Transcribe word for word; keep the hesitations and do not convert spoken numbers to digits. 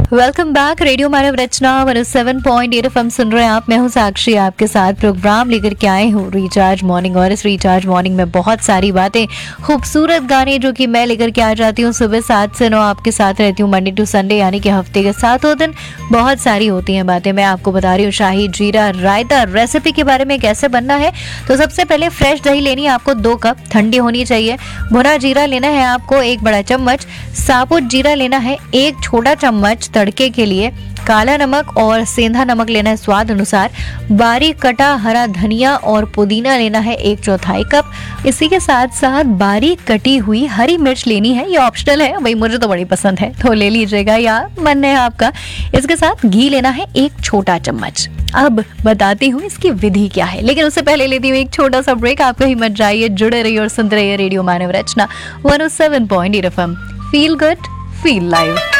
Welcome back. Radio मानव रचना one seven point eight FM सुन रहे हैं आप। मैं हूं साक्षी, आपके साथ प्रोग्राम लेकर के आए हूं रिचार्ज मॉर्निंग। और इस रिचार्ज मॉर्निंग में बहुत सारी बातें, खूबसूरत गाने जो कि मैं लेकर के आ जाती हूं सुबह सात से नौ आपके साथ रहती हूं मंडे टू संडे, यानी कि हफ्ते के सातों दिन बहुत सारी होती हैं बातें। मैं आपको बता रही हूँ शाही जीरा रायता रेसिपी के बारे में कैसे बनना है। तो सबसे पहले फ्रेश दही लेनी है आपको दो कप, ठंडी होनी चाहिए। भुना जीरा लेना है आपको एक बड़ा चम्मच। साबुत जीरा लेना है एक छोटा चम्मच तड़के के लिए। काला नमक और सेंधा नमक लेना है स्वाद अनुसार। बारीक कटा हरा धनिया और पुदीना लेना है एक चौथाई कप। इसी के साथ साथ बारीक कटी हुई हरी मिर्च लेनी है, ये ऑप्शनल है, वही मुझे तो बड़ी पसंद है तो ले लीजिएगा या मन है आपका। इसके साथ घी लेना है एक छोटा चम्मच। अब बताती हूँ इसकी विधि क्या है, लेकिन उससे पहले लेती हूँ एक छोटा सा ब्रेक। आप कहीं मत जाइए, जुड़े रहिए और सुनते रहिए रेडियो मानव रचना one O seven point eight FM. Feel good, feel live.